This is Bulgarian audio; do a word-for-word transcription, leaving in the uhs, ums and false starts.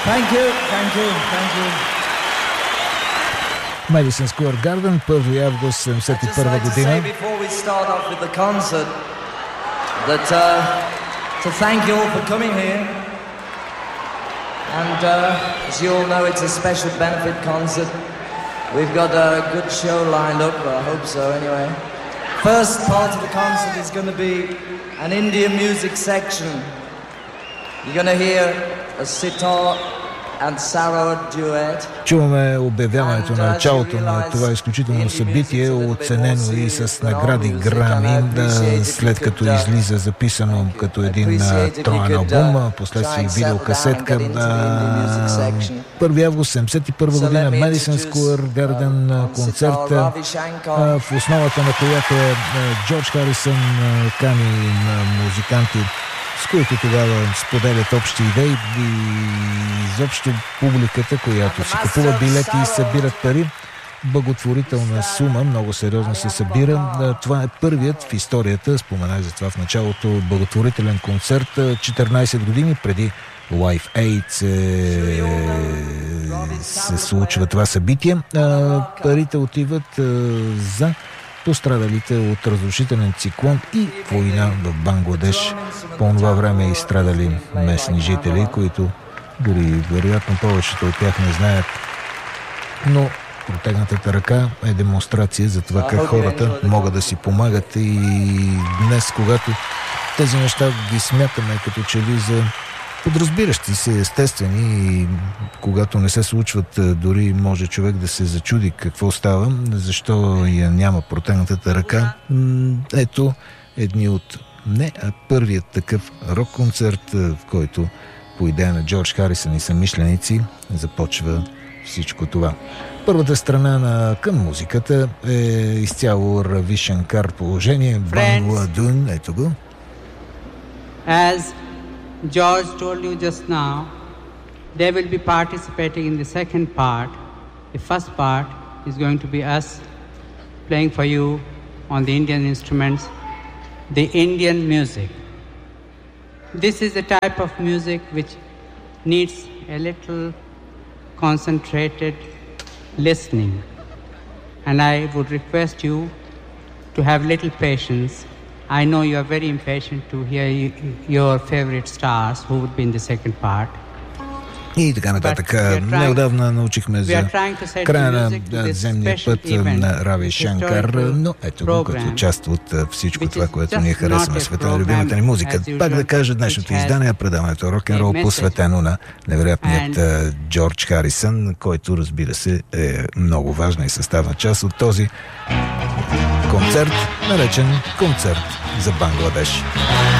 Thank you, thank you, thank you. Madison Square Garden, първи август седемдесет и първа година. Before we start off with the concert, that uh, to thank you all for coming here, and uh, as you all know, it's a special benefit concert. We've got a good show lined up. I hope so. Anyway, first part of the concert is going to be an Indian music section. You're going to hear a sitar and sarod duet. Чуваме обявяването на началото на това изключително събитие, оценено и с награди Грами, да, след като излиза записано като един троен албум, последствие видеокасетка. първи август седемдесет и първа година, Madison Square Garden концерт, в основата на която е Джордж Харисън, кани музиканти, с които тогава споделят общи идеи, и изобщо публиката, която си купува билети и събират пари. Благотворителна сума, много сериозно се събира. Това е първият в историята, споменах за това в началото, благотворителен концерт. четиринайсет години преди Live Aid се, се случва това събитие. Парите отиват за пострадалите от разрушителен циклон и война в Бангладеш. По това време изстрадали местни жители, които дори вероятно повечето от тях не знаят. Но протегнатата ръка е демонстрация за това как хората могат да си помагат, и днес, когато тези неща ги смятаме като че ли за подразбиращи се, естествени, и когато не се случват, дори може човек да се зачуди какво става, защо я няма протегнатата ръка. Ето едни от не, а първият такъв рок-концерт, в който по идея на Джордж Харисън и съмишленици започва всичко това. Първата страна на към музиката е изцяло Рави Шанкар положение. Бангладун, ето го. As George told you just now, they will be participating in the second part. The first part is going to be us playing for you on the Indian instruments, the Indian music. This is the type of music which needs a little concentrated listening. And I would request you to have little patience. I know you are very impatient to hear your favorite stars who would be in the second part. И така нататък. Неодавна научихме за края на земния път на Рави Шанкар, но ето го като част от всичко това, което ние харесваме, света на любимата ни музика. Пак да кажа, днешното издание е предаването рок-н-рол, посветено на невероятният Джордж Харисън, който, разбира се, е много важна и съставна част от този концерт, наречен концерт за Бангладеш.